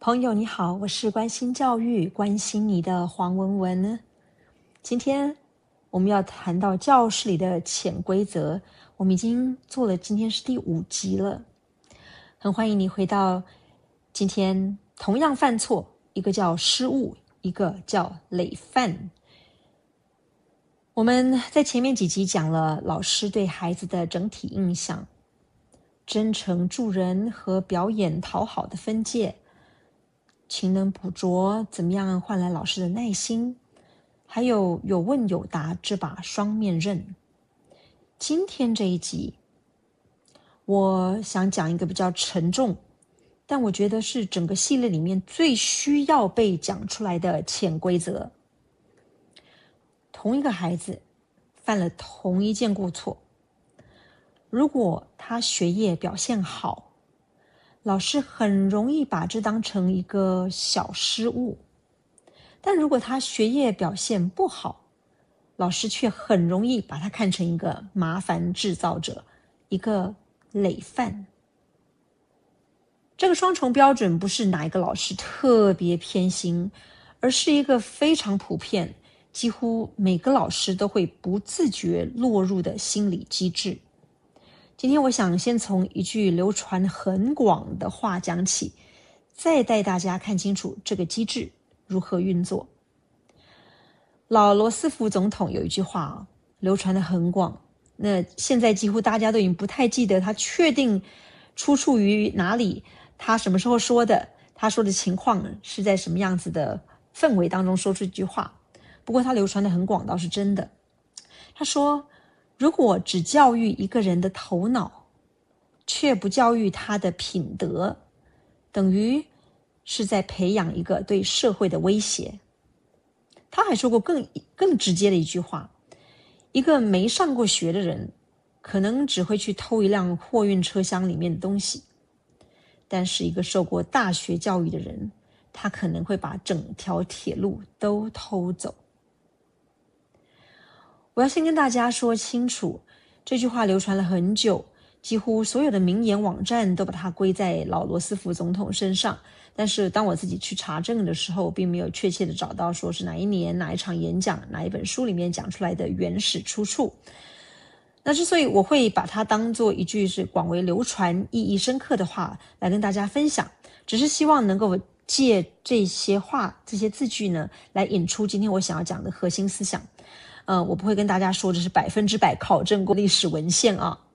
朋友你好，我是关心教育、关心你的黄文文。今天我们要谈到教室里的潜规则，我们已经做了，今天是第5集了。很欢迎你回到今天同样犯错，一个叫失误，一个叫累犯。我们在前面几集讲了老师对孩子的整体印象，真诚助人和表演讨好的分界，勤能补拙怎么样换来老师的耐心，还有有问有答这把双面刃。今天这一集我想讲一个比较沉重，但我觉得是整个系列里面最需要被讲出来的潜规则。同一个孩子犯了同一件过错，如果他学业表现好，老师很容易把这当成一个小失误，但如果他学业表现不好，老师却很容易把他看成一个麻烦制造者，一个累犯。这个双重标准不是哪一个老师特别偏心，而是一个非常普遍，几乎每个老师都会不自觉落入的心理机制。今天我想先从一句流传很广的话讲起，再带大家看清楚这个机制如何运作。老罗斯福总统有一句话流传得很广，那现在几乎大家都已经不太记得他确定出处于哪里，他什么时候说的，他说的情况是在什么样子的氛围当中说出这句话。不过他流传得很广倒是真的。他说，如果只教育一个人的头脑，却不教育他的品德，等于是在培养一个对社会的威胁。他还说过更直接的一句话，一个没上过学的人可能只会去偷一辆货运车厢里面的东西，但是一个受过大学教育的人，他可能会把整条铁路都偷走。我要先跟大家说清楚，这句话流传了很久，几乎所有的名言网站都把它归在老罗斯福总统身上，但是当我自己去查证的时候，并没有确切的找到说是哪一年哪一场演讲哪一本书里面讲出来的原始出处。那之所以我会把它当做一句是广为流传意义深刻的话来跟大家分享，只是希望能够借这些话这些字句呢，来引出今天我想要讲的核心思想。我不会跟大家说这是100%考证过历史文献啊，